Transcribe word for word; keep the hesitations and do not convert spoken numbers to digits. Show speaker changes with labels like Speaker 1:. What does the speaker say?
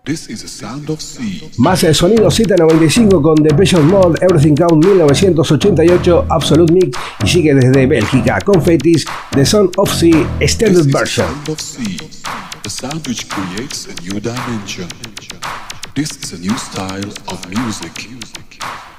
Speaker 1: This is the sound of sea.
Speaker 2: Más el sonido Z noventa y cinco con Depeche Mode, Everything Count mil novecientos ochenta y ocho, Absolute Mix, y sigue desde Bélgica, Confettis, The Sound of Sea, Extended Version.
Speaker 1: This is the sound of sea, the sound which creates a new dimension. This is a new style of music.